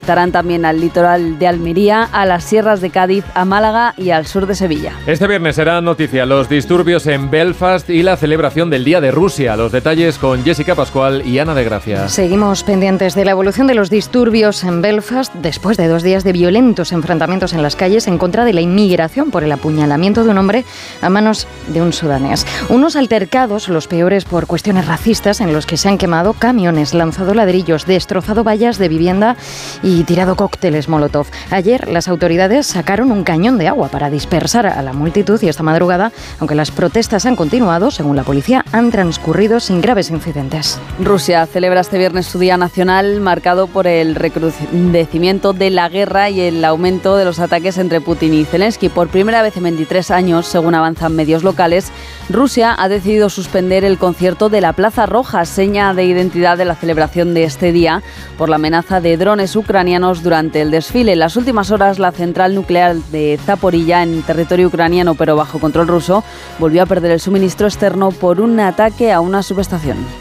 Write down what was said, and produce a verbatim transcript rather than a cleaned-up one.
Estarán también al litoral de Almería, a las sierras de Cádiz, a Málaga y al sur de Sevilla. Este viernes será noticia los disturbios en Belfast y la celebración del Día de Rusia. Los detalles con Jessica Pascual y Ana de Gracia. Seguimos pendientes de la evolución de los disturbios en Belfast después de dos días de violentos enfrentamientos en las calles en contra de la inmigración por el apuñalamiento de un hombre a manos de un sudanés. Unos altercados, los peores por cuestiones racistas, en los que se han quemado camiones, lanzado ladrillos, destrozado vallas de vivienda y y tirado cócteles Molotov. Ayer las autoridades sacaron un cañón de agua para dispersar a la multitud y esta madrugada, aunque las protestas han continuado, según la policía, han transcurrido sin graves incidentes. Rusia celebra este viernes su Día Nacional, marcado por el recrudecimiento de la guerra y el aumento de los ataques entre Putin y Zelensky. Por primera vez en veintitrés años, según avanzan medios locales, Rusia ha decidido suspender el concierto de la Plaza Roja, seña de identidad de la celebración de este día, por la amenaza de drones ucranianos durante el desfile. En las últimas horas, la central nuclear de Zaporilla, en territorio ucraniano pero bajo control ruso, volvió a perder el suministro externo por un ataque a una subestación.